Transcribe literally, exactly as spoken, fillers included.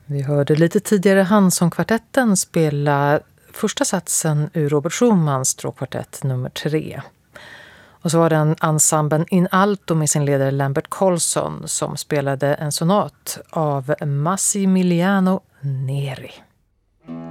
Vi hörde lite tidigare Hansson-kvartetten spela första satsen ur Robert Schumans stråkkvartett nummer tre. Och så var det ensemblen In Alto med sin ledare Lambert Colson som spelade en sonat av Massimiliano Neri.